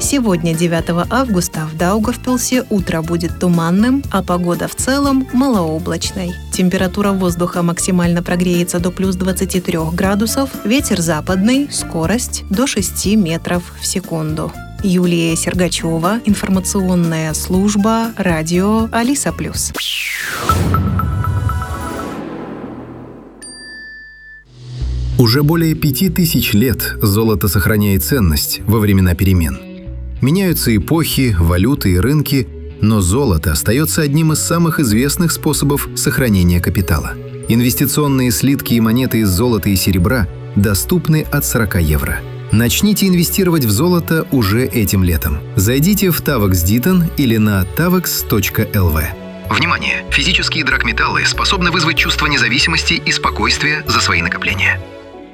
Сегодня, 9 августа, в Даугавпилсе утро будет туманным, а погода в целом малооблачной. Температура воздуха максимально прогреется до плюс 23 градусов, ветер западный, скорость до 6 метров в секунду. Юлия Сергачева, информационная служба, радио Алиса+. Уже более 5000 лет золото сохраняет ценность во времена перемен. Меняются эпохи, валюты и рынки, но золото остается одним из самых известных способов сохранения капитала. Инвестиционные слитки и монеты из золота и серебра доступны от 40 евро. Начните инвестировать в золото уже этим летом. Зайдите в Tavex Ditton или на tavex.lv. Внимание! Физические драгметаллы способны вызвать чувство независимости и спокойствия за свои накопления.